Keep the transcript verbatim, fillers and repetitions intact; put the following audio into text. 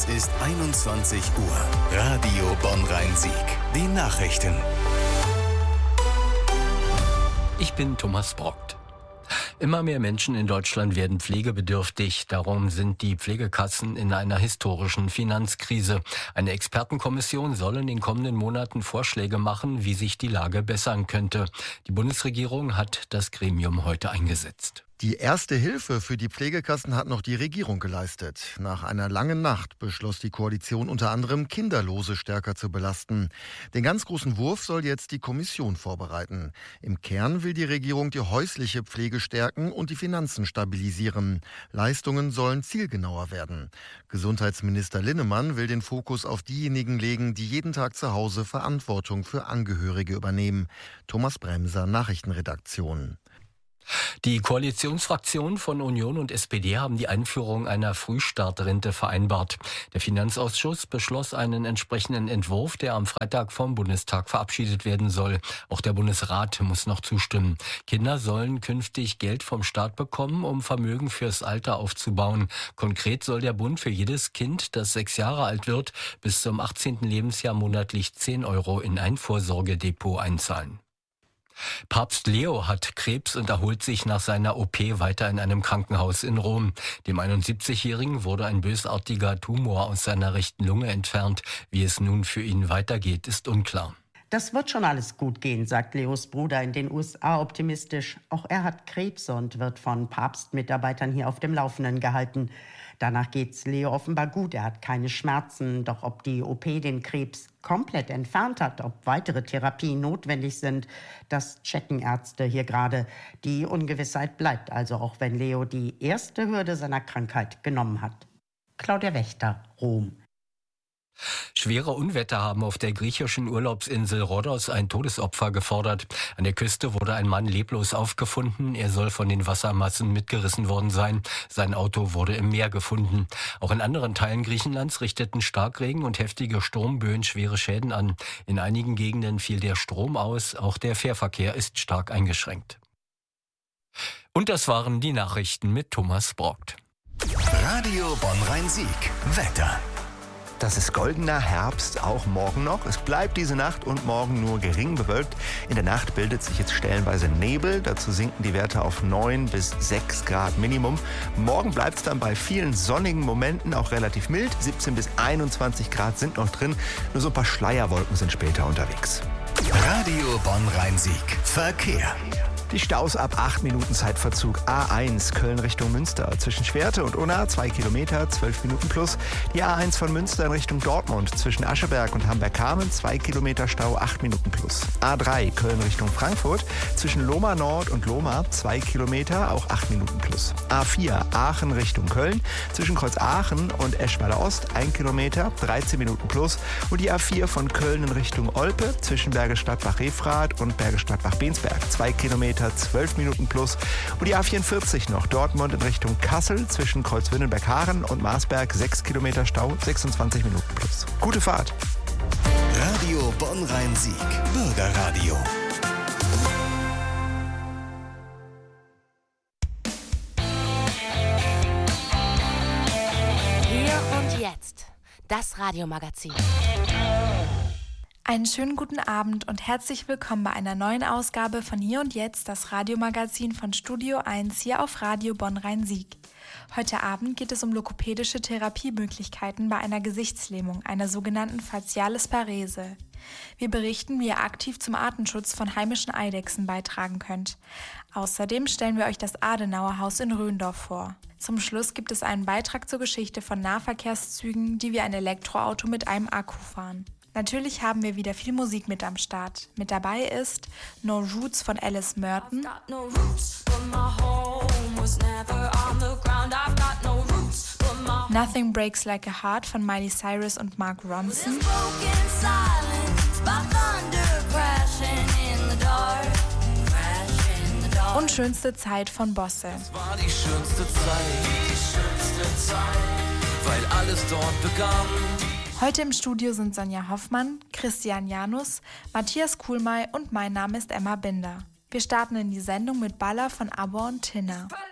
Es ist einundzwanzig Uhr. Radio Bonn-Rhein-Sieg. Die Nachrichten. Ich bin Thomas Brockt. Immer mehr Menschen in Deutschland werden pflegebedürftig. Darum sind die Pflegekassen in einer historischen Finanzkrise. Eine Expertenkommission soll in den kommenden Monaten Vorschläge machen, wie sich die Lage bessern könnte. Die Bundesregierung hat das Gremium heute eingesetzt. Die erste Hilfe für die Pflegekassen hat noch die Regierung geleistet. Nach einer langen Nacht beschloss die Koalition unter anderem, Kinderlose stärker zu belasten. Den ganz großen Wurf soll jetzt die Kommission vorbereiten. Im Kern will die Regierung die häusliche Pflege stärken und die Finanzen stabilisieren. Leistungen sollen zielgenauer werden. Gesundheitsminister Linnemann will den Fokus auf diejenigen legen, die jeden Tag zu Hause Verantwortung für Angehörige übernehmen. Thomas Bremser, Nachrichtenredaktion. Die Koalitionsfraktionen von Union und S P D haben die Einführung einer Frühstartrente vereinbart. Der Finanzausschuss beschloss einen entsprechenden Entwurf, der am Freitag vom Bundestag verabschiedet werden soll. Auch der Bundesrat muss noch zustimmen. Kinder sollen künftig Geld vom Staat bekommen, um Vermögen fürs Alter aufzubauen. Konkret soll der Bund für jedes Kind, das sechs Jahre alt wird, bis zum achtzehnten Lebensjahr monatlich zehn Euro in ein Vorsorgedepot einzahlen. Papst Leo hat Krebs und erholt sich nach seiner O P weiter in einem Krankenhaus in Rom. Dem einundsiebzigjährigen wurde ein bösartiger Tumor aus seiner rechten Lunge entfernt. Wie es nun für ihn weitergeht, ist unklar. Das wird schon alles gut gehen, sagt Leos Bruder in den U S A optimistisch. Auch er hat Krebs und wird von Papstmitarbeitern hier auf dem Laufenden gehalten. Danach geht's Leo offenbar gut. Er hat keine Schmerzen. Doch ob die O P den Krebs komplett entfernt hat, ob weitere Therapien notwendig sind, das checken Ärzte hier gerade. Die Ungewissheit bleibt also, auch wenn Leo die erste Hürde seiner Krankheit genommen hat. Claudia Wächter, Rom. Schwere Unwetter haben auf der griechischen Urlaubsinsel Rhodos ein Todesopfer gefordert. An der Küste wurde ein Mann leblos aufgefunden. Er soll von den Wassermassen mitgerissen worden sein. Sein Auto wurde im Meer gefunden. Auch in anderen Teilen Griechenlands richteten Starkregen und heftige Sturmböen schwere Schäden an. In einigen Gegenden fiel der Strom aus. Auch der Fährverkehr ist stark eingeschränkt. Und das waren die Nachrichten mit Thomas Brockt. Radio Bonn-Rhein-Sieg. Wetter. Das ist goldener Herbst, auch morgen noch. Es bleibt diese Nacht und morgen nur gering bewölkt. In der Nacht bildet sich jetzt stellenweise Nebel. Dazu sinken die Werte auf neun bis sechs Grad Minimum. Morgen bleibt es dann bei vielen sonnigen Momenten auch relativ mild. siebzehn bis einundzwanzig Grad sind noch drin. Nur so ein paar Schleierwolken sind später unterwegs. Radio Bonn-Rhein-Sieg. Verkehr. Die Staus ab acht Minuten Zeitverzug. A eins Köln Richtung Münster. Zwischen Schwerte und Unna zwei Kilometer, zwölf Minuten plus. Die A eins von Münster in Richtung Dortmund. Zwischen Ascheberg und Hamberg-Kamen zwei Kilometer Stau, acht Minuten plus. A drei Köln Richtung Frankfurt. Zwischen Lohmar Nord und Lohmar zwei Kilometer, auch acht Minuten plus. A vier Aachen Richtung Köln. Zwischen Kreuz Aachen und Eschweiler Ost ein Kilometer, dreizehn Minuten plus. Und die A vier von Köln in Richtung Olpe. Zwischen Bergisch Gladbach-Refrath und Bergisch Gladbach-Bensberg zwei Kilometer, zwölf Minuten plus. Und die A vierundvierzig noch Dortmund in Richtung Kassel zwischen Kreuzwindelberg-Haaren und Marsberg sechs Kilometer Stau, sechsundzwanzig Minuten plus. Gute Fahrt. Radio Bonn-Rhein-Sieg. Bürgerradio. Hier und jetzt. Das Radiomagazin. Einen schönen guten Abend und herzlich willkommen bei einer neuen Ausgabe von Hier und Jetzt, das Radiomagazin von Studio eins hier auf Radio Bonn-Rhein-Sieg. Heute Abend geht es um logopädische Therapiemöglichkeiten bei einer Gesichtslähmung, einer sogenannten Facialis Parese. Wir berichten, wie ihr aktiv zum Artenschutz von heimischen Eidechsen beitragen könnt. Außerdem stellen wir euch das Adenauer Haus in Röndorf vor. Zum Schluss gibt es einen Beitrag zur Geschichte von Nahverkehrszügen, die wie ein Elektroauto mit einem Akku fahren. Natürlich haben wir wieder viel Musik mit am Start. Mit dabei ist No Roots von Alice Merton, Nothing Breaks Like a Heart von Miley Cyrus und Mark Ronson und Schönste Zeit von Bosse. Es war die schönste Zeit, die schönste Zeit, weil alles dort begann. Heute im Studio sind Sonja Hoffmann, Christian Janus, Matthias Kuhlmey und mein Name ist Emma Binder. Wir starten in die Sendung mit Baller von Abba und Tinna.